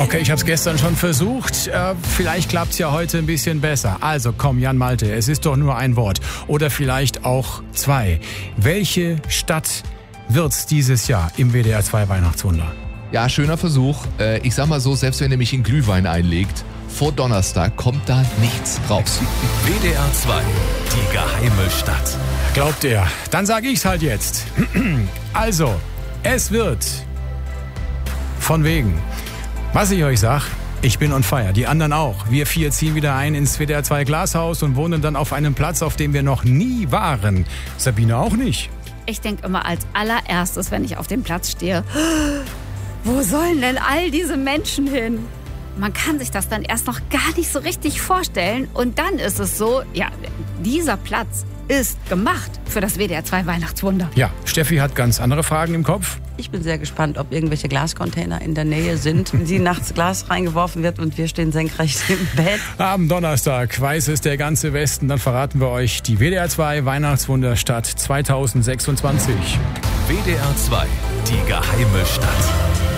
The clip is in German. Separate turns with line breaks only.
Okay, ich habe es gestern schon versucht. Vielleicht klappt es ja heute ein bisschen besser. Also komm, Jan Malte, es ist doch nur ein Wort. Oder vielleicht auch zwei. Welche Stadt wird's dieses Jahr im WDR 2 Weihnachtswunder?
Ja, schöner Versuch. Ich sag mal so, selbst wenn ihr mich in Glühwein einlegt, vor Donnerstag kommt da nichts raus.
WDR 2, die geheime Stadt.
Glaubt er. Dann sage ich's halt jetzt. Also, es wird von wegen. Was ich euch sag, ich bin on fire. Die anderen auch. Wir 4 ziehen wieder ein ins WDR 2 Glashaus und wohnen dann auf einem Platz, auf dem wir noch nie waren. Sabine auch nicht.
Ich denke immer als allererstes, wenn ich auf dem Platz stehe, wo sollen denn all diese Menschen hin? Man kann sich das dann erst noch gar nicht so richtig vorstellen. Und dann ist es so, ja, dieser Platz ist gemacht für das WDR 2 Weihnachtswunder.
Ja, Steffi hat ganz andere Fragen im Kopf.
Ich bin sehr gespannt, ob irgendwelche Glascontainer in der Nähe sind, in die nachts Glas reingeworfen wird und wir stehen senkrecht im Bett.
Am Donnerstag weiß es der ganze Westen. Dann verraten wir euch die WDR 2 Weihnachtswunderstadt 2026.
WDR 2, die geheime Stadt.